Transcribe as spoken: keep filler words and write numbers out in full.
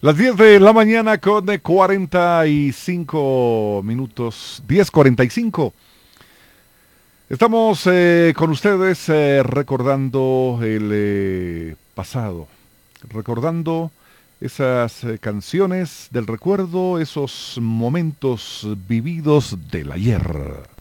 Las diez de la mañana con cuarenta y cinco minutos, diez cuarenta y cinco. Estamos eh, con ustedes eh, recordando el eh, pasado, recordando esas eh, canciones del recuerdo, esos momentos vividos del ayer.